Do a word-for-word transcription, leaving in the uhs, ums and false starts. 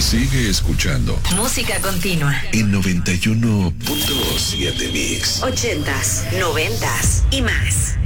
Sigue escuchando. Música continua. En noventa y uno punto siete Mix. Ochentas, noventas y más.